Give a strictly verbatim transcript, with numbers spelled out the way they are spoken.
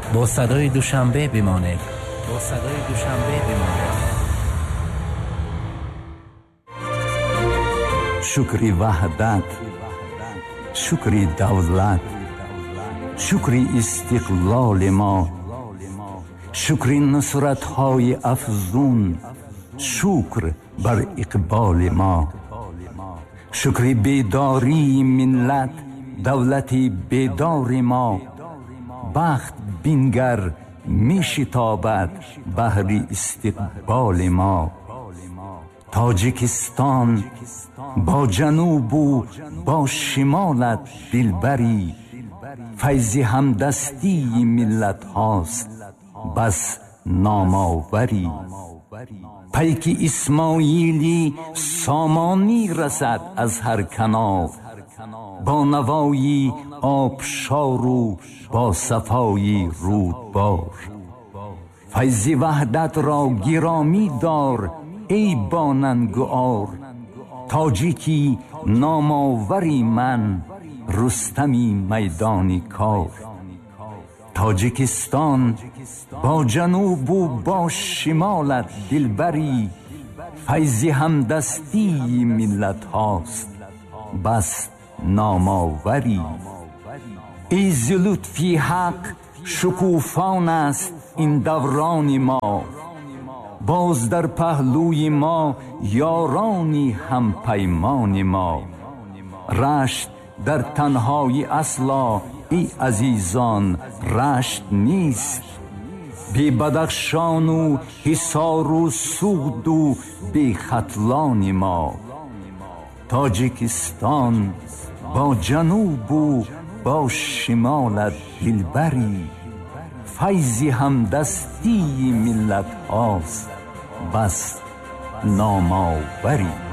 با صدای دوشنبه بمانید. با صدای دوشنبه بمانید. شکری وحدت، شکری دولت، شکری استقلال ما، شکری نصرت‌های افزون، شکر بر اقبال ما، شکری بیداری ملت، دولتی بیدار ما، بخت بینگر می شتابد بهر استقبال ما. تاجیکستان با جنوب و با شمالت دلبری، فیض همدستی ملت هاست بس نامآوری. پیک اسماعیلی سامانی رسد از هر کنار، با نوایی آبشار و با صفای رودبار. فیض وحدت را گرامی دار ای باننگار، تاجیکی نامآوری من، رستمی میدانی کار. تاجیکستان با جنوب و با شمالت دلبری، فیض همدستی ملت هاست بس نامآوری. ای ز لطفی حق شکوفان است این دوران ما، باز در پهلوی ما یارانی هم پیمان ما. رشت در تنهایی اصلا ای عزیزان رشت نیست، بی بدخشان و حصار و سود و بی ختلان ما. تاجیکستان با جنوب و با شمالت دلبری، فیض همدستی ملت هاست بس نامآوری.